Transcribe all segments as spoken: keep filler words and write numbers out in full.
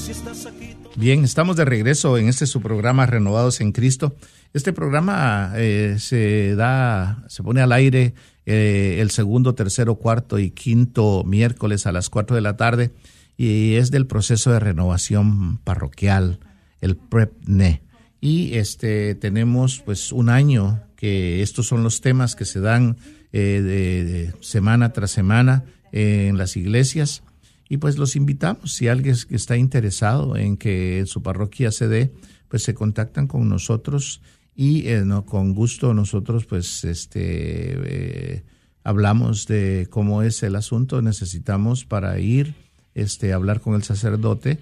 Bien, estamos de regreso en este su programa Renovados en Cristo. Este programa eh, se da, se pone al aire eh, el segundo, tercero, cuarto y quinto miércoles a las cuatro de la tarde y es del proceso de renovación parroquial, el PrepNe. Y este tenemos pues un año que estos son los temas que se dan eh, de, de semana tras semana eh, en las iglesias. Y pues los invitamos, si alguien está interesado en que en su parroquia se dé, pues se contactan con nosotros y eh, no, con gusto nosotros pues este eh, hablamos de cómo es el asunto. Necesitamos para ir este hablar con el sacerdote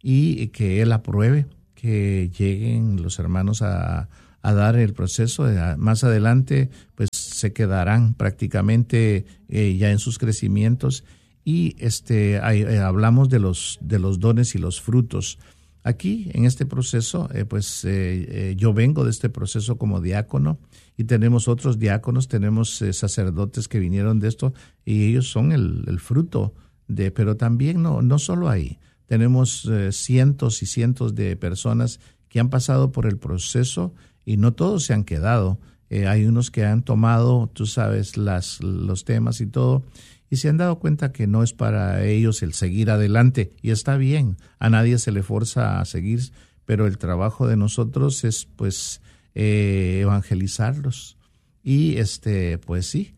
y que él apruebe que lleguen los hermanos a, a dar el proceso. Más adelante pues se quedarán prácticamente eh, ya en sus crecimientos. Y este hay, eh, hablamos de los de los dones y los frutos. Aquí en este proceso, eh, pues eh, eh, yo vengo de este proceso como diácono y tenemos otros diáconos, tenemos eh, sacerdotes que vinieron de esto y ellos son el, el fruto de, pero también no no solo ahí. Tenemos eh, cientos y cientos de personas que han pasado por el proceso y no todos se han quedado. Eh, hay unos que han tomado, tú sabes, las los temas y todo. Y se han dado cuenta que no es para ellos el seguir adelante. Y está bien, a nadie se le forza a seguir, pero el trabajo de nosotros es pues eh, evangelizarlos. Y este pues sí,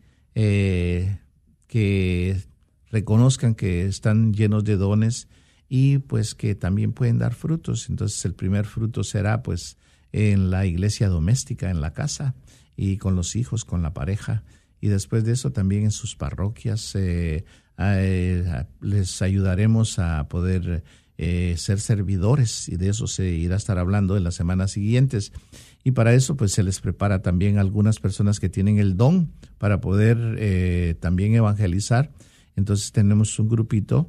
eh, que reconozcan que están llenos de dones y pues que también pueden dar frutos. Entonces el primer fruto será pues en la iglesia doméstica, en la casa y con los hijos, con la pareja. Y después de eso también en sus parroquias eh, eh, les ayudaremos a poder eh, ser servidores y de eso se irá a estar hablando en las semanas siguientes. Y para eso pues se les prepara también algunas personas que tienen el don para poder eh, también evangelizar. Entonces tenemos un grupito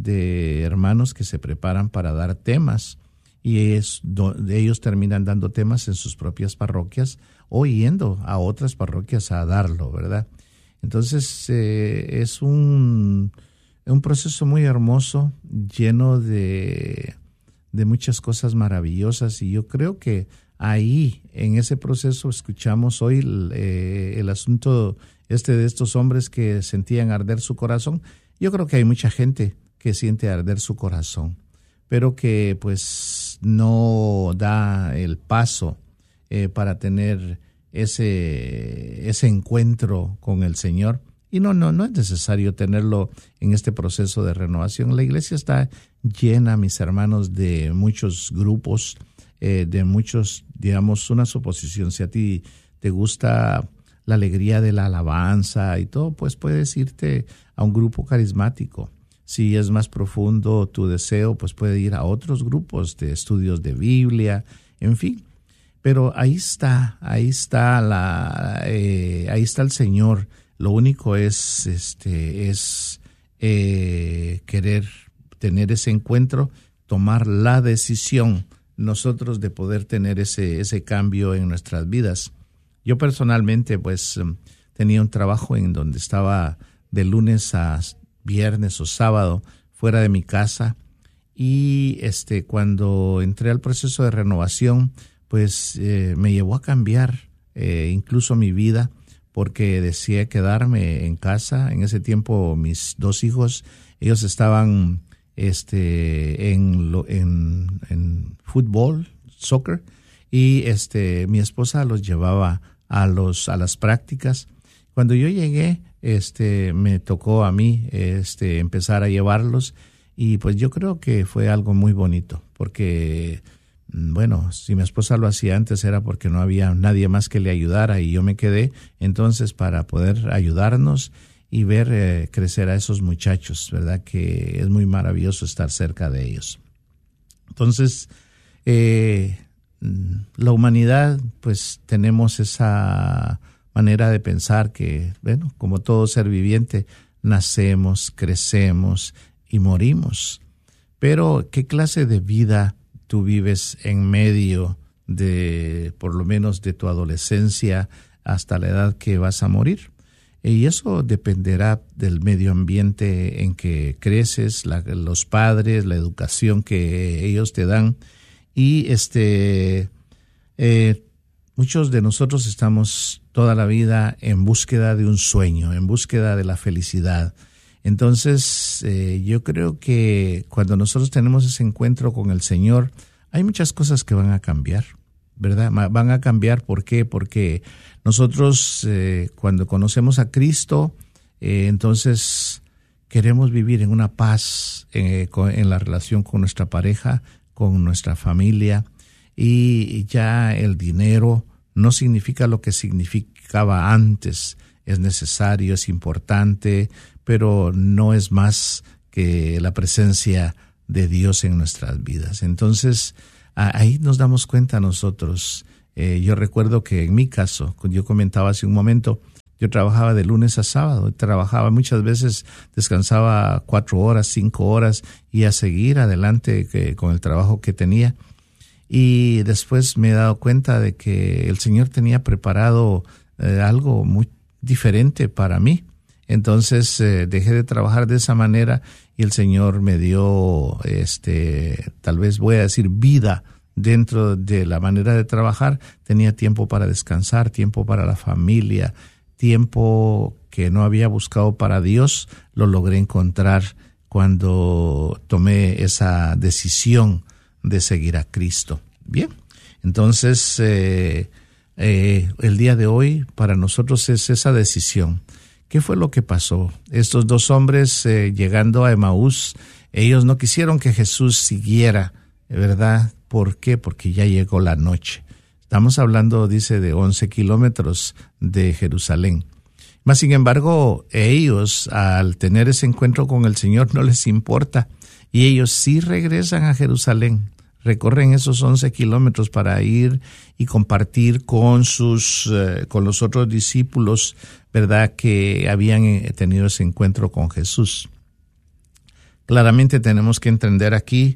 de hermanos que se preparan para dar temas y es do, de ellos terminan dando temas en sus propias parroquias o yendo a otras parroquias a darlo, ¿verdad? Entonces eh, es un, un proceso muy hermoso, lleno de, de muchas cosas maravillosas y yo creo que ahí, en ese proceso, escuchamos hoy el, eh, el asunto este de estos hombres que sentían arder su corazón. Yo creo que hay mucha gente que siente arder su corazón, pero que pues no da el paso eh, para tener ese, ese encuentro con el Señor. Y no, no, no es necesario tenerlo en este proceso de renovación. La iglesia está llena, mis hermanos, de muchos grupos, eh, de muchos, digamos, una suposición. Si a ti te gusta la alegría de la alabanza y todo, pues puedes irte a un grupo carismático. Si es más profundo tu deseo, pues puede ir a otros grupos de estudios de Biblia, en fin. Pero ahí está, ahí está la, eh, ahí está el Señor. Lo único es, este, es eh, querer tener ese encuentro, tomar la decisión nosotros de poder tener ese, ese cambio en nuestras vidas. Yo personalmente, pues, tenía un trabajo en donde estaba de lunes a viernes o sábado fuera de mi casa y este cuando entré al proceso de renovación pues eh, me llevó a cambiar eh, incluso mi vida porque deseé quedarme en casa. En ese tiempo mis dos hijos, ellos estaban este en lo, en, en fútbol, soccer y este mi esposa los llevaba a los a las prácticas. Cuando yo llegué, este, me tocó a mí, este, empezar a llevarlos y pues yo creo que fue algo muy bonito porque, bueno, si mi esposa lo hacía antes era porque no había nadie más que le ayudara y yo me quedé entonces para poder ayudarnos y ver eh, crecer a esos muchachos, ¿verdad? Que es muy maravilloso estar cerca de ellos. Entonces, eh, la humanidad, pues tenemos esa manera de pensar que, bueno, como todo ser viviente, nacemos, crecemos y morimos. Pero, ¿qué clase de vida tú vives en medio de, por lo menos, de tu adolescencia hasta la edad que vas a morir? Y eso dependerá del medio ambiente en que creces, la, los padres, la educación que ellos te dan. Y este, eh, muchos de nosotros estamos toda la vida en búsqueda de un sueño, en búsqueda de la felicidad. Entonces, eh, yo creo que cuando nosotros tenemos ese encuentro con el Señor, hay muchas cosas que van a cambiar, ¿verdad? Van a cambiar, ¿por qué? Porque nosotros eh, cuando conocemos a Cristo, eh, entonces queremos vivir en una paz eh, con, en la relación con nuestra pareja, con nuestra familia, y ya el dinero no significa lo que significaba antes. Es necesario, es importante, pero no es más que la presencia de Dios en nuestras vidas. Entonces, ahí nos damos cuenta nosotros. Eh, yo recuerdo que en mi caso, yo comentaba hace un momento, yo trabajaba de lunes a sábado, trabajaba muchas veces, descansaba cuatro horas, cinco horas y a seguir adelante que, con el trabajo que tenía. Y después me he dado cuenta de que el Señor tenía preparado eh, algo muy diferente para mí. Entonces eh, dejé de trabajar de esa manera y el Señor me dio, este, tal vez voy a decir, vida dentro de la manera de trabajar. Tenía tiempo para descansar, tiempo para la familia, tiempo que no había buscado para Dios, lo logré encontrar cuando tomé esa decisión de seguir a Cristo. Bien, entonces eh, eh, el día de hoy para nosotros es esa decisión. ¿Qué fue lo que pasó? Estos dos hombres eh, llegando a Emaús, ellos no quisieron que Jesús siguiera, ¿verdad? ¿Por qué? Porque ya llegó la noche. Estamos hablando, dice, de once kilómetros de Jerusalén. Mas, sin embargo, ellos, al tener ese encuentro con el Señor, no les importa. Y ellos sí regresan a Jerusalén. Recorren esos once kilómetros para ir y compartir con sus, eh, con los otros discípulos, ¿verdad?, que habían tenido ese encuentro con Jesús. Claramente tenemos que entender aquí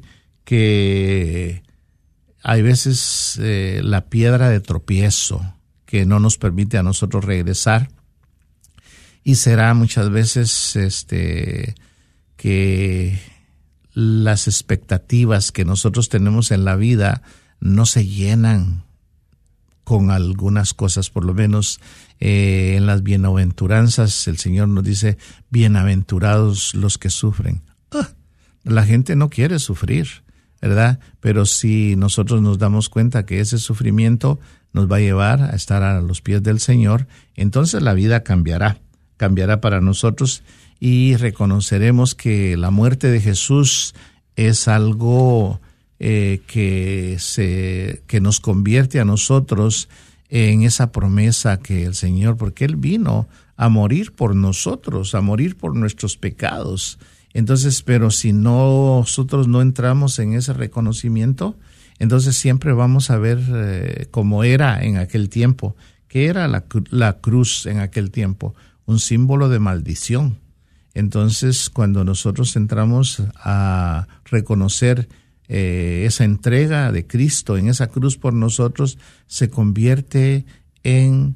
que hay veces eh, la piedra de tropiezo que no nos permite a nosotros regresar, y será muchas veces este que las expectativas que nosotros tenemos en la vida no se llenan con algunas cosas. Por lo menos eh, en las bienaventuranzas el Señor nos dice, bienaventurados los que sufren. Ah, la gente no quiere sufrir, ¿verdad? Pero si nosotros nos damos cuenta que ese sufrimiento nos va a llevar a estar a los pies del Señor, entonces la vida cambiará, cambiará para nosotros. Y reconoceremos que la muerte de Jesús es algo eh, que, se, que nos convierte a nosotros en esa promesa que el Señor, porque Él vino a morir por nosotros, a morir por nuestros pecados. Entonces, pero si no, nosotros no entramos en ese reconocimiento, entonces siempre vamos a ver eh, como era en aquel tiempo, que era la, la cruz en aquel tiempo, un símbolo de maldición. Entonces, cuando nosotros entramos a reconocer eh, esa entrega de Cristo en esa cruz por nosotros, se convierte en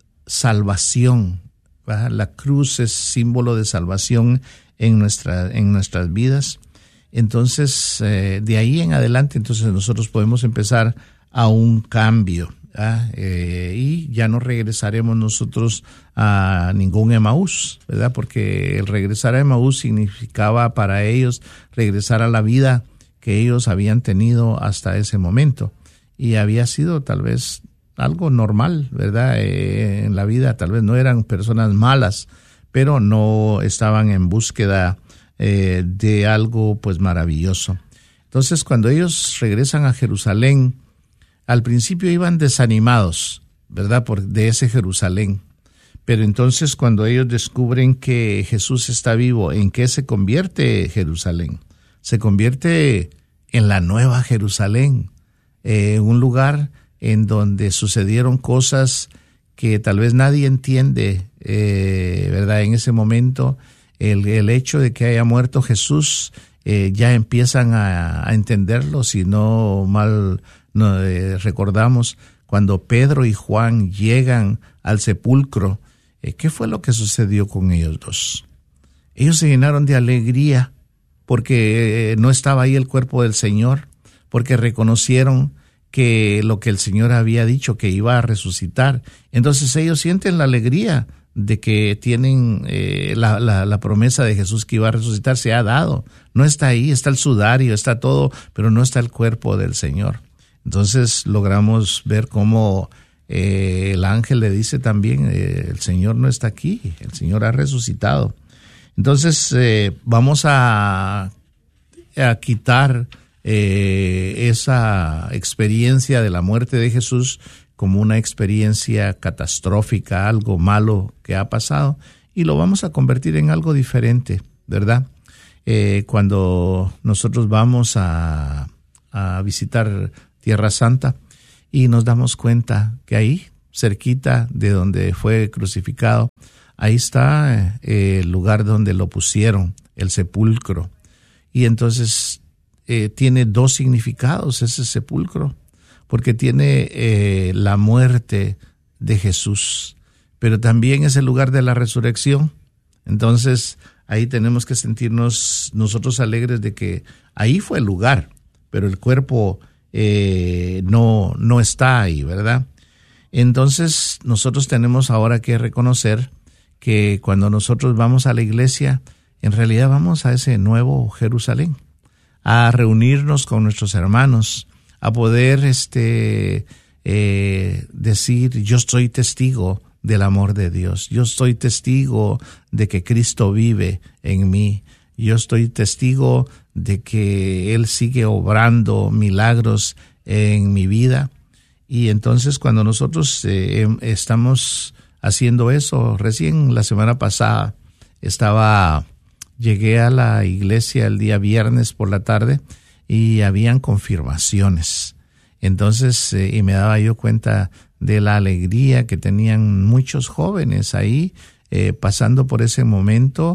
salvación, ¿verdad? La cruz es símbolo de salvación en, nuestra, en nuestras vidas. Entonces, eh, de ahí en adelante, entonces nosotros podemos empezar a un cambio. ¿Ah? Eh, y ya no regresaremos nosotros a ningún Emaús, ¿verdad? Porque el regresar a Emaús significaba para ellos regresar a la vida que ellos habían tenido hasta ese momento, y había sido tal vez algo normal, ¿verdad? Eh, en la vida tal vez no eran personas malas, pero no estaban en búsqueda eh, de algo pues maravilloso. Entonces, cuando ellos regresan a Jerusalén, al principio iban desanimados, ¿verdad?, por de ese Jerusalén. Pero entonces cuando ellos descubren que Jesús está vivo, ¿en qué se convierte Jerusalén? Se convierte en la nueva Jerusalén, eh, un lugar en donde sucedieron cosas que tal vez nadie entiende, eh, ¿verdad? En ese momento, el, el hecho de que haya muerto Jesús, eh, ya empiezan a, a entenderlo, si no mal No, eh, recordamos cuando Pedro y Juan llegan al sepulcro, Eh, ¿Qué fue lo que sucedió con ellos dos? Ellos se llenaron de alegría porque eh, no estaba ahí el cuerpo del Señor, porque reconocieron que lo que el Señor había dicho, que iba a resucitar. Entonces ellos sienten la alegría de que tienen eh, la, la, la promesa de Jesús que iba a resucitar, se ha dado. No está ahí, está el sudario, está todo, pero no está el cuerpo del Señor. Entonces logramos ver cómo eh, el ángel le dice también, eh, el Señor no está aquí, el Señor ha resucitado. Entonces eh, vamos a, a quitar eh, esa experiencia de la muerte de Jesús como una experiencia catastrófica, algo malo que ha pasado, y lo vamos a convertir en algo diferente, ¿verdad? Eh, cuando nosotros vamos a, a visitar Tierra Santa y nos damos cuenta que ahí, cerquita de donde fue crucificado, ahí está eh, el lugar donde lo pusieron, el sepulcro. Y entonces eh, tiene dos significados ese sepulcro, porque tiene eh, la muerte de Jesús, pero también es el lugar de la resurrección. Entonces ahí tenemos que sentirnos nosotros alegres de que ahí fue el lugar, pero el cuerpo eh, no, no está ahí, ¿verdad? Entonces nosotros tenemos ahora que reconocer que cuando nosotros vamos a la iglesia, en realidad vamos a ese nuevo Jerusalén, a reunirnos con nuestros hermanos, a poder este, eh, decir, yo soy testigo del amor de Dios, yo estoy testigo de que Cristo vive en mí, yo estoy testigo de que Él sigue obrando milagros en mi vida. Y entonces cuando nosotros eh, estamos haciendo eso, recién la semana pasada estaba, llegué a la iglesia el día viernes por la tarde y habían confirmaciones. Entonces, eh, y me daba yo cuenta de la alegría que tenían muchos jóvenes ahí, eh, pasando por ese momento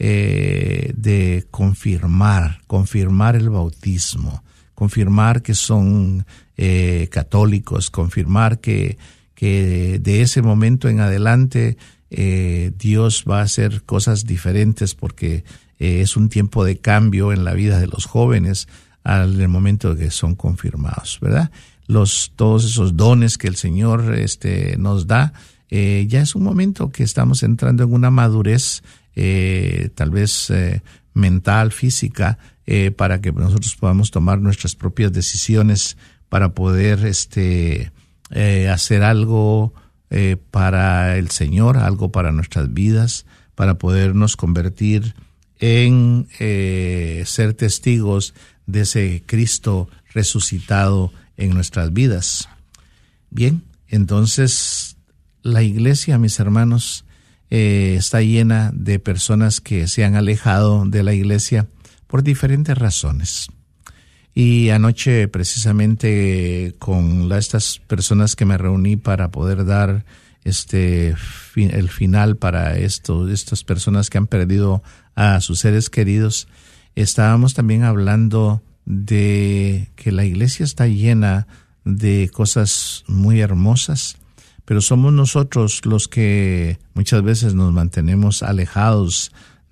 eh, de confirmar, confirmar el bautismo, confirmar que son eh, católicos, confirmar que, que de ese momento en adelante eh, Dios va a hacer cosas diferentes porque eh, es un tiempo de cambio en la vida de los jóvenes al momento de que son confirmados, ¿verdad? Los, todos esos dones que el Señor este, nos da, eh, ya es un momento que estamos entrando en una madurez, eh, tal vez eh, mental, física, eh, para que nosotros podamos tomar nuestras propias decisiones para poder este, eh, hacer algo eh, para el Señor, algo para nuestras vidas, para podernos convertir en eh, ser testigos de ese Cristo resucitado en nuestras vidas. Bien, entonces la iglesia, mis hermanos, eh, está llena de personas que se han alejado de la iglesia por diferentes razones. Y anoche precisamente con la, estas personas que me reuní para poder dar este fin, el final para esto, estas personas que han perdido a sus seres queridos, estábamos también hablando de que la iglesia está llena de cosas muy hermosas, pero somos nosotros los que muchas veces nos mantenemos alejados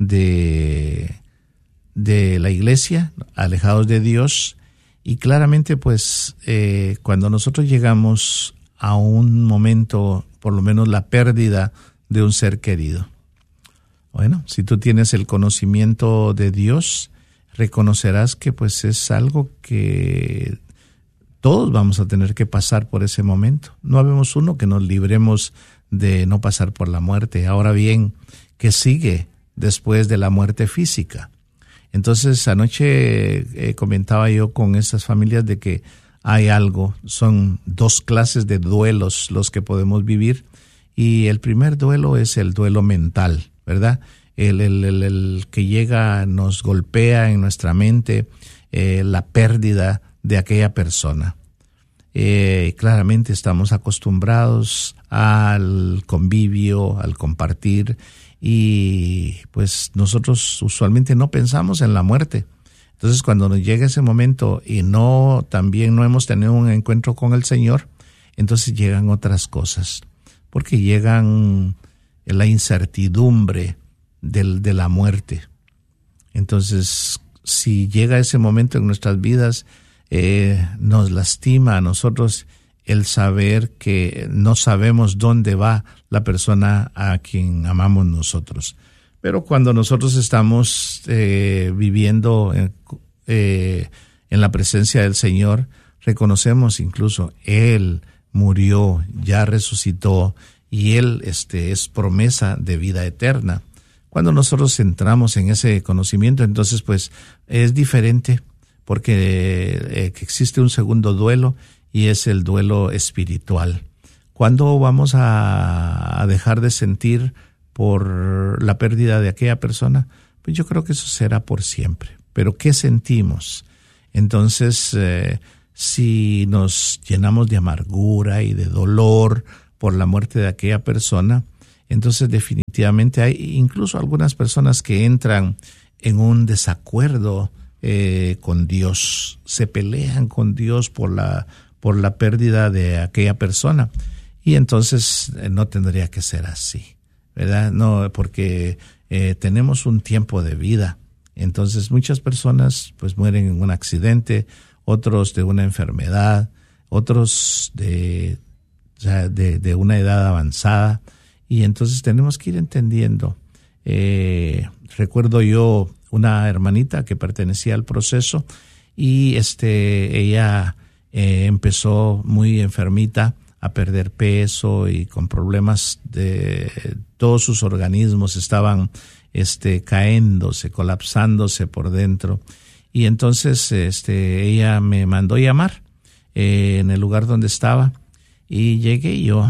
de, de la iglesia, alejados de Dios, y claramente pues eh, cuando nosotros llegamos a un momento, por lo menos la pérdida de un ser querido. Bueno, si tú tienes el conocimiento de Dios, reconocerás que pues es algo que todos vamos a tener que pasar por ese momento. No habemos uno que nos libremos de no pasar por la muerte. Ahora bien, ¿qué sigue después de la muerte física? Entonces, anoche eh, comentaba yo con estas familias de que hay algo, son dos clases de duelos los que podemos vivir, y el primer duelo es el duelo mental, ¿verdad? El, el, el, el que llega, nos golpea en nuestra mente eh, la pérdida de aquella persona. Eh, claramente estamos acostumbrados al convivio, al compartir, y pues nosotros usualmente no pensamos en la muerte. Entonces cuando nos llega ese momento y no también no hemos tenido un encuentro con el Señor, entonces llegan otras cosas, porque llegan la incertidumbre del, de la muerte. Entonces, si llega ese momento en nuestras vidas, eh, nos lastima a nosotros el saber que no sabemos dónde va la persona a quien amamos nosotros. Pero cuando nosotros estamos eh, viviendo en, eh, en la presencia del Señor, reconocemos incluso Él murió, ya resucitó, y Él este, es promesa de vida eterna. Cuando nosotros entramos en ese conocimiento, entonces pues es diferente, porque eh, que existe un segundo duelo, y es el duelo espiritual. ¿Cuándo vamos a, a dejar de sentir por la pérdida de aquella persona? Pues yo creo que eso será por siempre. Pero ¿qué sentimos? Entonces, eh, si nos llenamos de amargura y de dolor por la muerte de aquella persona, entonces definitivamente hay incluso algunas personas que entran en un desacuerdo eh, con Dios, se pelean con Dios por la, por la pérdida de aquella persona, y entonces eh, no tendría que ser así, ¿verdad? No, porque eh, tenemos un tiempo de vida. Entonces muchas personas pues mueren en un accidente, otros de una enfermedad, otros de, o sea, de, de una edad avanzada, y entonces tenemos que ir entendiendo. Eh, recuerdo yo una hermanita que pertenecía al proceso, y este ella eh, empezó muy enfermita a perder peso y con problemas de todos sus organismos estaban este caéndose, colapsándose por dentro. Y entonces este ella me mandó llamar eh, en el lugar donde estaba, y llegué yo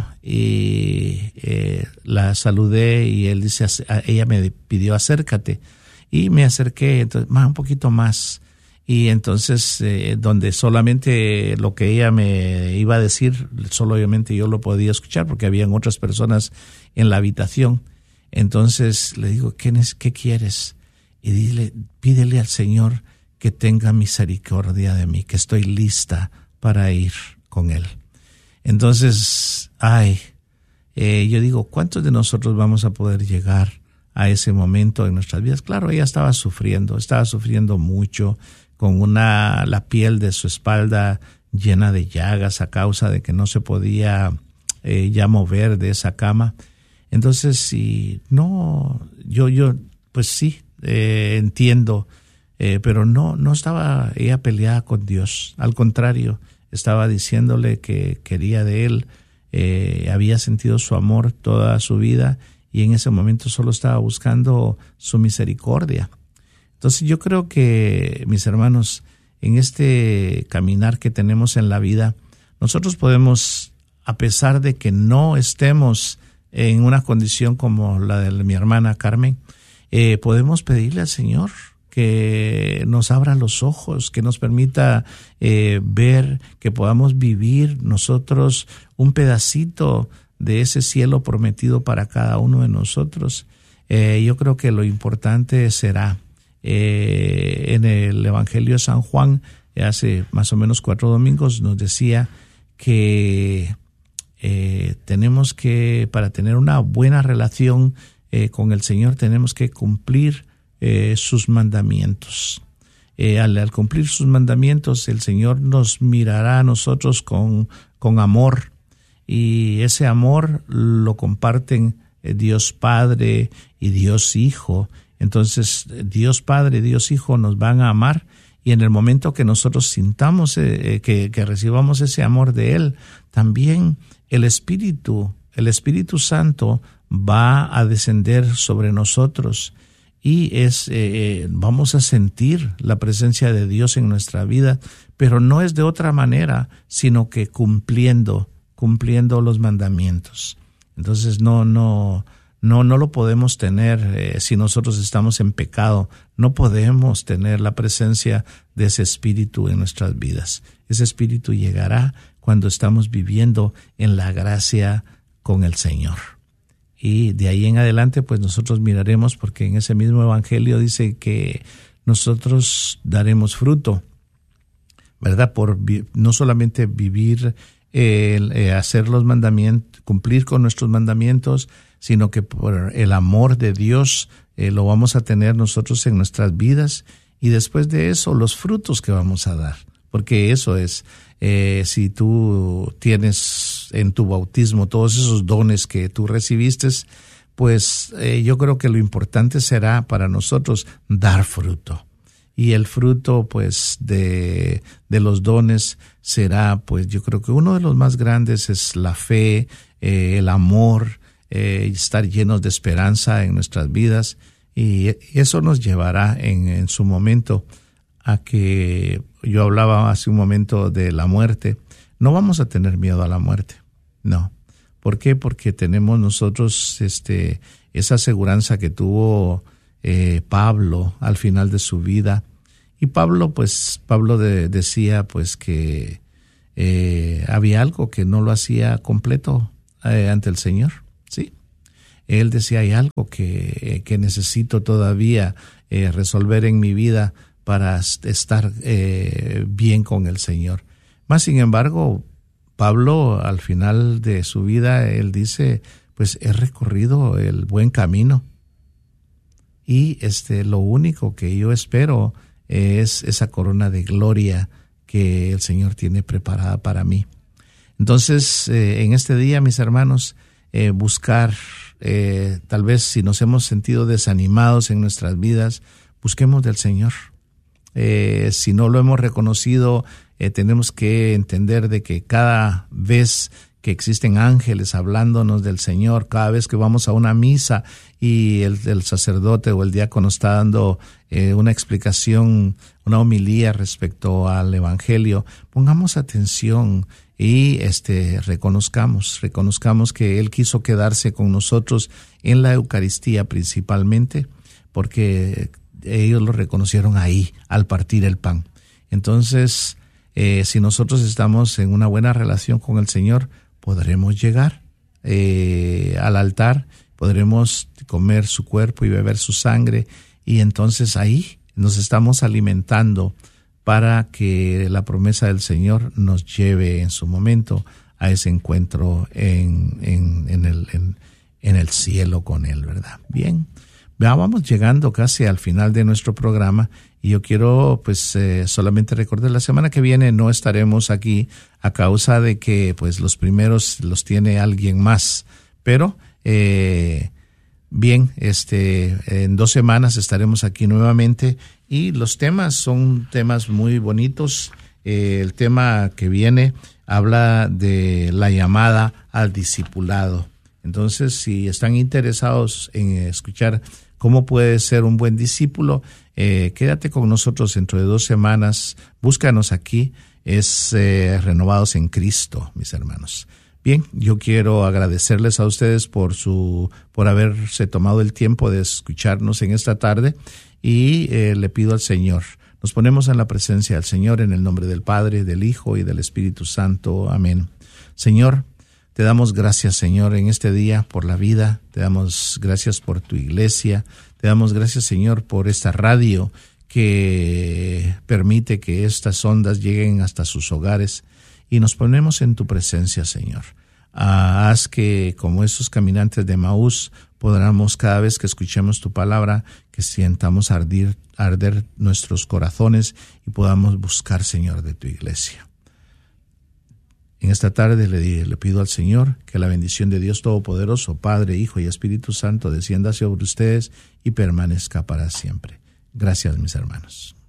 y eh, la saludé, y él dice, ella me pidió acércate, y me acerqué, entonces más un poquito más, y entonces eh, donde solamente lo que ella me iba a decir, solo obviamente yo lo podía escuchar porque habían otras personas en la habitación. Entonces le digo, ¿qué, qué quieres? Y dile, pídele al Señor que tenga misericordia de mí, que estoy lista para ir con Él. Entonces, ay, eh, yo digo, ¿cuántos de nosotros vamos a poder llegar a ese momento en nuestras vidas? Claro, ella estaba sufriendo, estaba sufriendo mucho, con una la piel de su espalda llena de llagas a causa de que no se podía eh, ya mover de esa cama. Entonces, sí, no, yo, yo, pues sí, eh, entiendo, eh, pero no, no estaba ella peleada con Dios. Al contrario, estaba diciéndole que quería de Él, eh, había sentido su amor toda su vida, y en ese momento solo estaba buscando su misericordia. Entonces yo creo que, mis hermanos, en este caminar que tenemos en la vida, nosotros podemos, a pesar de que no estemos en una condición como la de mi hermana Carmen, eh, podemos pedirle al Señor que nos abra los ojos, que nos permita eh, ver, que podamos vivir nosotros un pedacito de ese cielo prometido para cada uno de nosotros. Eh, yo creo que lo importante será, eh, en el Evangelio de San Juan, hace más o menos cuatro domingos, nos decía que eh, tenemos que, para tener una buena relación eh, con el Señor, tenemos que cumplir eh, sus mandamientos. Eh, al, al cumplir sus mandamientos, el Señor nos mirará a nosotros con, con amor, y ese amor lo comparten eh, Dios Padre y Dios Hijo. Entonces Dios Padre y Dios Hijo nos van a amar, y en el momento que nosotros sintamos eh, que, que recibamos ese amor de Él, también el Espíritu, el Espíritu Santo va a descender sobre nosotros, y es eh, vamos a sentir la presencia de Dios en nuestra vida, pero no es de otra manera, sino que cumpliendo, cumpliendo los mandamientos. Entonces no, no, no, no lo podemos tener eh, si nosotros estamos en pecado. No podemos tener la presencia de ese Espíritu en nuestras vidas. Ese Espíritu llegará cuando estamos viviendo en la gracia con el Señor. Y de ahí en adelante, pues nosotros miraremos, porque en ese mismo Evangelio dice que nosotros daremos fruto, ¿verdad? Por vi- no solamente vivir el, eh, hacer los mandamientos, cumplir con nuestros mandamientos, sino que por el amor de Dios eh, lo vamos a tener nosotros en nuestras vidas, y después de eso los frutos que vamos a dar, porque eso es, eh, si tú tienes en tu bautismo todos esos dones que tú recibiste, pues eh, yo creo que lo importante será para nosotros dar fruto. Y el fruto, pues, de, de los dones será, pues, yo creo que uno de los más grandes es la fe, eh, el amor, eh, estar llenos de esperanza en nuestras vidas. Y eso nos llevará en, en su momento a que, yo hablaba hace un momento de la muerte. No vamos a tener miedo a la muerte, no. ¿Por qué? Porque tenemos nosotros este, esa aseguranza que tuvo Eh, Pablo al final de su vida. Y Pablo, pues, Pablo de, decía pues que eh, había algo que no lo hacía completo eh, ante el Señor, ¿sí? Él decía, hay algo que, que necesito todavía eh, resolver en mi vida para estar eh, bien con el Señor. Más sin embargo, Pablo al final de su vida, él dice, pues he recorrido el buen camino. Y este, lo único que yo espero es esa corona de gloria que el Señor tiene preparada para mí. Entonces, eh, en este día, mis hermanos, eh, buscar, eh, tal vez si nos hemos sentido desanimados en nuestras vidas, busquemos del Señor. Eh, si no lo hemos reconocido, eh, tenemos que entender de que cada vez que existen ángeles hablándonos del Señor, cada vez que vamos a una misa y el, el sacerdote o el diácono está dando eh, una explicación, una homilía respecto al Evangelio, pongamos atención y este reconozcamos, reconozcamos que Él quiso quedarse con nosotros en la Eucaristía principalmente, porque ellos lo reconocieron ahí al partir el pan. Entonces, eh, si nosotros estamos en una buena relación con el Señor, podremos llegar eh, al altar, podremos comer su cuerpo y beber su sangre, y entonces ahí nos estamos alimentando para que la promesa del Señor nos lleve en su momento a ese encuentro en, en, en, el, en, en el cielo con Él, ¿verdad? Bien, ya vamos llegando casi al final de nuestro programa. Y yo quiero pues eh, solamente recordar, la semana que viene no estaremos aquí a causa de que pues los primeros los tiene alguien más. Pero eh, bien, este en dos semanas estaremos aquí nuevamente y los temas son temas muy bonitos. Eh, el tema que viene habla de la llamada al discipulado. Entonces, si están interesados en escuchar cómo puede ser un buen discípulo, Eh, quédate con nosotros dentro de dos semanas. Búscanos aquí, es eh, Renovados en Cristo, mis hermanos. Bien, yo quiero agradecerles a ustedes por su, por haberse tomado el tiempo de escucharnos en esta tarde y eh, le pido al Señor, nos ponemos en la presencia del Señor en el nombre del Padre, del Hijo y del Espíritu Santo. Amén. Señor, te damos gracias, Señor, en este día por la vida, te damos gracias por tu iglesia. Te damos gracias, Señor, por esta radio que permite que estas ondas lleguen hasta sus hogares, y nos ponemos en tu presencia, Señor. Ah, haz que, como esos caminantes de Emaús, podamos cada vez que escuchemos tu palabra, que sientamos ardir, arder nuestros corazones y podamos buscar, Señor, de tu iglesia. En esta tarde le, le pido al Señor que la bendición de Dios Todopoderoso, Padre, Hijo y Espíritu Santo, descienda sobre ustedes y permanezca para siempre. Gracias, mis hermanos.